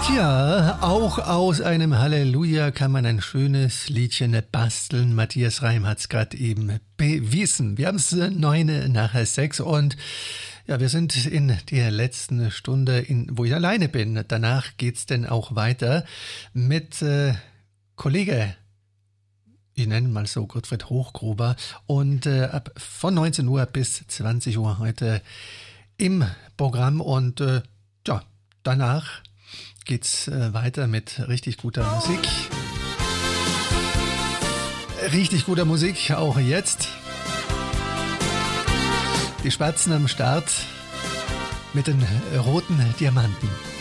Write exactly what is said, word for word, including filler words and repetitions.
Tja, auch aus einem Halleluja kann man ein schönes Liedchen basteln. Matthias Reim hat es gerade eben bewiesen. Wir haben es neun nach sechs und ja, wir sind in der letzten Stunde, in, wo ich alleine bin. Danach geht's denn auch weiter mit äh, Kollege, ich nenne ihn mal so, Gottfried Hochgruber. Und äh, ab von neunzehn Uhr bis zwanzig Uhr heute im Programm. Und äh, ja, danach geht's äh, weiter mit richtig guter Musik. Richtig guter Musik, auch jetzt. Die Spatzen am Start mit den roten Diamanten.